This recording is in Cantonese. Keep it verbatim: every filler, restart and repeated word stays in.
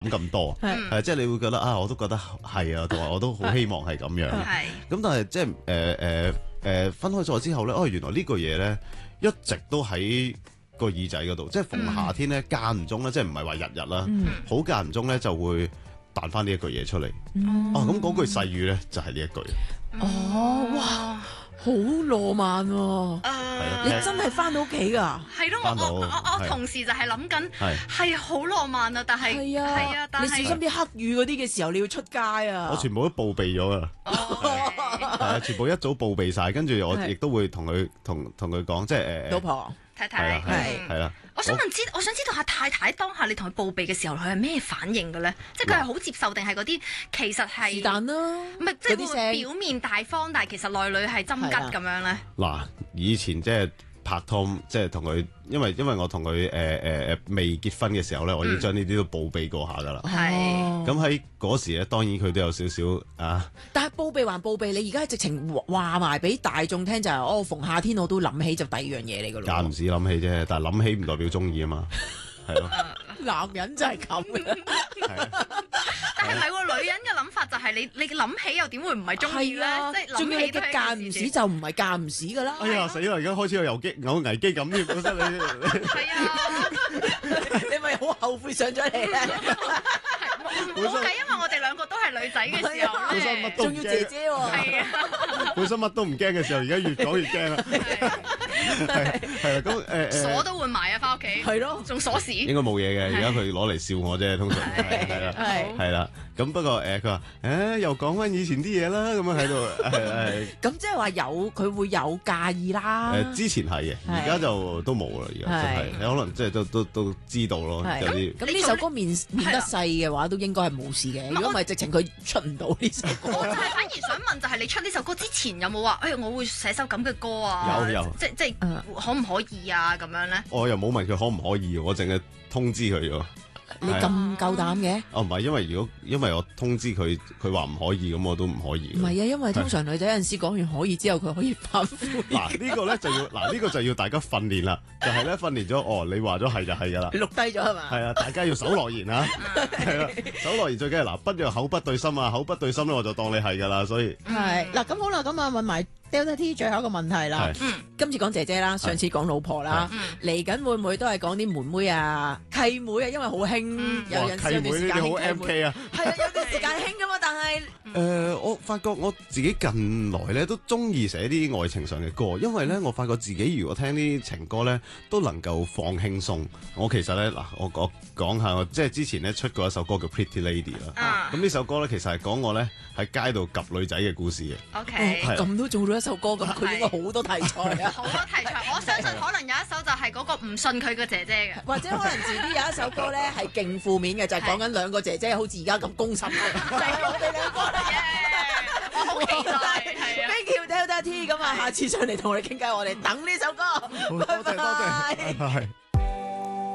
咁多，係即係你會覺得啊，我都覺得係啊，同埋我都好希望係咁樣。咁但係即係誒誒誒分開咗之後咧，哦原來呢個嘢咧一直都喺個耳仔嗰度，即係逢夏天咧間唔中咧，即係唔係話日日啦，好間唔中咧就會彈翻呢一句嘢出嚟。啊咁嗰句細語咧就係呢一句。 哦，哇！好浪漫喎！你真係翻到屋企㗎？ 係咯，我我我我同時就係諗緊，係好浪漫啊！但係係啊，係啊，但係你小心啲黑雨嗰啲嘅時候，你要出街啊！ 我全部都報備咗㗎，係啊，全部一早報備晒，跟住我亦都會同佢同同佢講，即係誒老婆太太係係啦。 我想問知，我想知道下太太當下你同佢報備嘅時候，佢係咩反應嘅咧？即係佢係好接受定係嗰啲其實係是但啦， 唔係即係會表面大方，但係其實內裏係針吉咁樣咧？ 嗱，以前即係拍拖，即係同佢，因為因為我同佢誒誒誒未結婚嘅時候咧，我已經將呢啲都報備過下㗎啦。 係咁喺嗰時咧，當然佢都有少少啊。 但係報備還報備，你而家係直情話埋俾大眾聽就係，哦，逢夏天我都諗起就第二樣嘢嚟㗎咯。 間唔時諗起啫，但係諗起唔代表中意啊嘛，係咯。 男人就係咁嘅。 但係唔係喎，女人嘅諗法就係你你諗起又點會唔係中意咧？即係諗起嘅間唔時就唔係間唔時㗎啦。 哎呀死啦！而家開始有有機有危機感添，本身你係啊， 你咪好後悔上咗嚟咧？ 冇計，因為我哋兩個都係女仔嘅時候本身乜都仲要姐姐喎。 係啊， 本身乜都唔驚嘅時候，而家越講越驚啦。係係啦，咁誒鎖都換埋啊，翻屋企係咯， 仲鎖匙。 應該冇嘢嘅，而家佢攞嚟笑我啫，通常係啦，係啦。咁不過誒，佢話誒又講翻以前啲嘢啦，咁樣喺度係係。 咁即係話有佢會有介意啦。 誒之前係嘅，而家就都冇啦，而家真係，你可能即係都都都知道咯，有啲。 咁呢首歌面面得細嘅話，都應該係冇事嘅。如果唔係，直情佢出唔到呢首歌。 我就係反而想問，就係你出呢首歌之前有冇話，誒我會寫首咁嘅歌啊？ 有有， 即即可唔可以啊？咁樣咧？ 我又冇問佢可唔可以，我淨係通知佢咗。 你咁夠膽嘅？ 哦，唔係，因為如果因為我通知佢，佢話唔可以，咁我都唔可以。 唔係啊，因為通常女仔有陣時講完可以之後，佢可以反悔。 嗱呢個咧就要嗱呢個就要大家訓練啦，就係咧訓練咗哦，你話咗係就係噶啦。 錄低咗係嘛？ 係啊，大家要守諾言啊，係啦，守諾言最緊係嗱，不若口不對心啊，口不對心咧我就當你係噶啦，所以係嗱咁好啦，咁啊問埋 Delta T 最後一個問題啦。今次講姐姐啦，上次講老婆啦，嚟緊會唔會都係講啲妹妹啊、契妹啊？因為好興。有陣時有段時間好 M K 啊， 係啊，有段時間興噶嘛，但係誒，我發覺我自己近來咧都中意寫啲愛情上嘅歌，因為咧我發覺自己如果聽啲情歌咧都能夠放輕鬆。我其實咧嗱，我我講下我即係之前咧出過一首歌叫 Pretty Lady 啦，咁呢首歌咧其實係講我咧喺街度及女仔嘅故事嘅。 OK， 咁都做咗一首歌，咁佢應該好多題材啊， 好多題材。我相信可能有一首就係嗰個唔信佢個姐姐嘅， 或者可能遲啲有一首歌咧係勁負面嘅，就係講緊兩個姐姐好似而家咁攻心嘅，就係我哋兩個嚟嘅。 我好期待，係啊 ！Thank you Delta T，咁啊，下次上嚟同我哋傾偈，我哋等呢首歌。 多謝多謝，係。